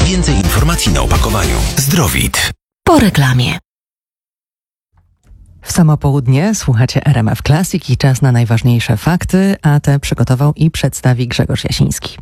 Więcej informacji na opakowaniu. Zdrowit. Po reklamie. W samo południe słuchacie RMF Classic i czas na najważniejsze fakty, a te przygotował i przedstawi Grzegorz Jasiński.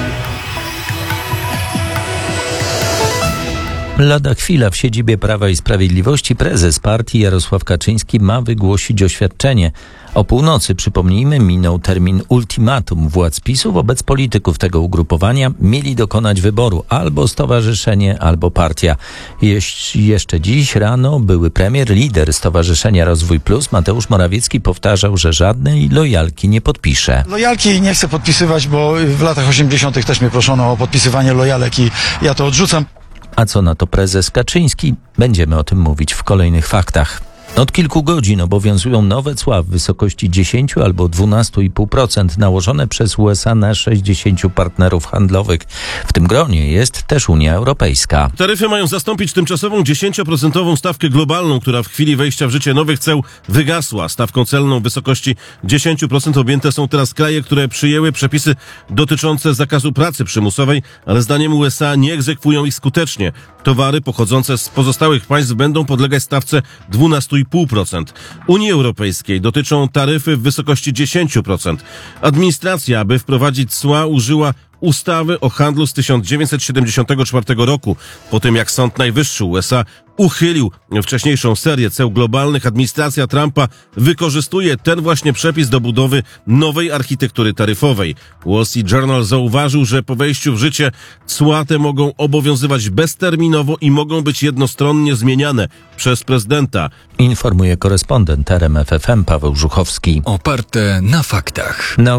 Lada chwila w siedzibie Prawa i Sprawiedliwości prezes partii Jarosław Kaczyński ma wygłosić oświadczenie. O północy, przypomnijmy, minął termin ultimatum władz PiS-u wobec polityków tego ugrupowania. Mieli dokonać wyboru albo stowarzyszenie, albo partia. Jeszcze dziś rano były premier, lider Stowarzyszenia Rozwój Plus, Mateusz Morawiecki powtarzał, że żadnej lojalki nie podpisze. Lojalki nie chcę podpisywać, bo w latach 80. też mnie proszono o podpisywanie lojalek i ja to odrzucam. A co na to prezes Kaczyński? Będziemy o tym mówić w kolejnych faktach. Od kilku godzin obowiązują nowe cła w wysokości 10 albo 12,5% nałożone przez USA na 60 partnerów handlowych. W tym gronie jest też Unia Europejska. Taryfy mają zastąpić tymczasową 10% stawkę globalną, która w chwili wejścia w życie nowych ceł wygasła. Stawką celną w wysokości 10% objęte są teraz kraje, które przyjęły przepisy dotyczące zakazu pracy przymusowej, ale zdaniem USA nie egzekwują ich skutecznie. Towary pochodzące z pozostałych państw będą podlegać stawce 12,5%. Unii Europejskiej dotyczą taryfy w wysokości 10%. Administracja, aby wprowadzić cła, użyła ustawy o handlu z 1974 roku. Po tym, jak Sąd Najwyższy USA uchylił wcześniejszą serię ceł globalnych, administracja Trumpa wykorzystuje ten właśnie przepis do budowy nowej architektury taryfowej. Wall Street Journal zauważył, że po wejściu w życie cła te mogą obowiązywać bezterminowo i mogą być jednostronnie zmieniane przez prezydenta. Informuje korespondent RMF FM Paweł Żuchowski. Oparte na faktach. Na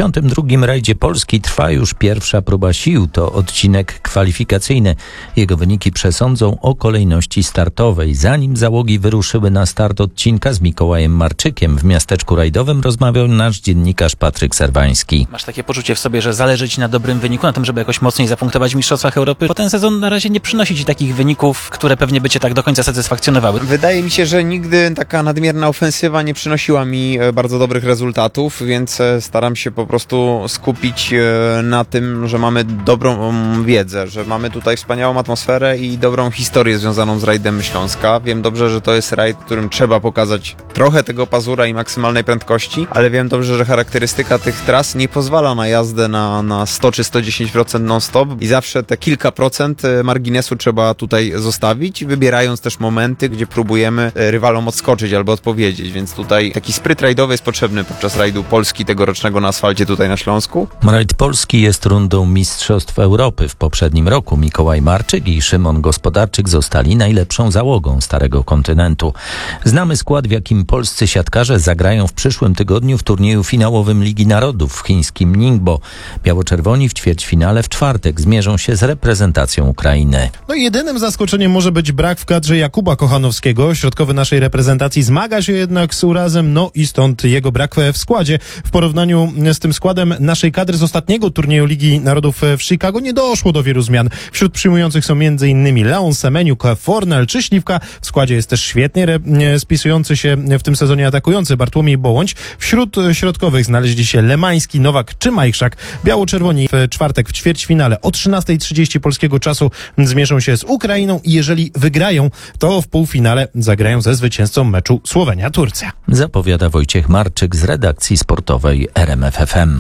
82. rajdzie Polski trwa już pierwsza próba sił. To odcinek kwalifikacyjny. Jego wyniki przesądzą o kolejności startowej. Zanim załogi wyruszyły na start odcinka z Mikołajem Marczykiem w miasteczku rajdowym, rozmawiał nasz dziennikarz Patryk Serwański. Masz takie poczucie w sobie, że zależy ci na dobrym wyniku, na tym, żeby jakoś mocniej zapunktować w Mistrzostwach Europy? Bo ten sezon na razie nie przynosi ci takich wyników, które pewnie by cię tak do końca satysfakcjonowały. Wydaje mi się, że nigdy taka nadmierna ofensywa nie przynosiła mi bardzo dobrych rezultatów, więc staram się po prostu skupić na tym, że mamy dobrą wiedzę, że mamy tutaj wspaniałą atmosferę i dobrą historię związaną z rajdem Śląska. Wiem dobrze, że to jest rajd, w którym trzeba pokazać trochę tego pazura i maksymalnej prędkości, ale wiem dobrze, że charakterystyka tych tras nie pozwala na jazdę na 100 czy 110% non-stop i zawsze te kilka procent marginesu trzeba tutaj zostawić, wybierając też momenty, gdzie próbujemy rywalom odskoczyć albo odpowiedzieć, więc tutaj taki spryt rajdowy jest potrzebny podczas rajdu Polski tegorocznego na asfalcie tutaj na Śląsku. Rajd Polski jest rundą Mistrzostw Europy. W poprzednim roku Mikołaj Marczyk i Szymon Gospodarczyk zostali najlepszą załogą Starego Kontynentu. Znamy skład, w jakim polscy siatkarze zagrają w przyszłym tygodniu w turnieju finałowym Ligi Narodów w chińskim Ningbo. Biało-czerwoni w ćwierćfinale w czwartek zmierzą się z reprezentacją Ukrainy. No i jedynym zaskoczeniem może być brak w kadrze Jakuba Kochanowskiego. Środkowy naszej reprezentacji zmaga się jednak z urazem, no i stąd jego brak w składzie. W porównaniu z tym składem naszej kadry z ostatniego turnieju Ligi Narodów w Chicago nie doszło do wielu zmian. Wśród przyjmujących są m.in. Leon Semeniuk, Fornal czy Śliwka. W składzie jest też świetnie spisujący się w tym sezonie atakujący Bartłomiej Bołądź. Wśród środkowych znaleźli się Lemański, Nowak czy Majchrzak. Biało-czerwoni w czwartek w ćwierćfinale o 13:30 polskiego czasu zmierzą się z Ukrainą i jeżeli wygrają, to w półfinale zagrają ze zwycięzcą meczu Słowenia-Turcja. Zapowiada Wojciech Marczyk z redakcji sportowej RMF FM.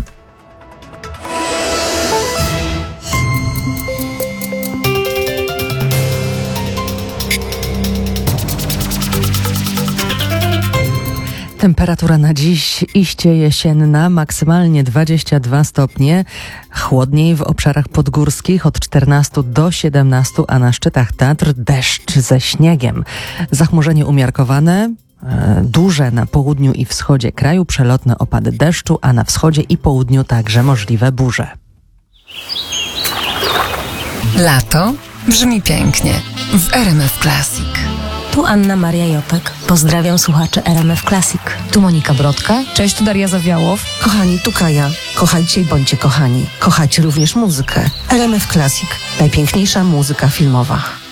Temperatura na dziś iście jesienna, maksymalnie 22 stopnie. Chłodniej w obszarach podgórskich od 14 do 17, a na szczytach Tatr deszcz ze śniegiem. Zachmurzenie umiarkowane, duże na południu i wschodzie kraju, przelotne opady deszczu, a na wschodzie i południu także możliwe burze. Lato brzmi pięknie w RMF Classic. Tu Anna Maria Jotek. Pozdrawiam słuchaczy RMF Classic. Tu Monika Brodka. Cześć, tu Daria Zawiałow. Kochani, tu Kaja. Kochajcie i bądźcie kochani. Kochajcie również muzykę. RMF Classic. Najpiękniejsza muzyka filmowa.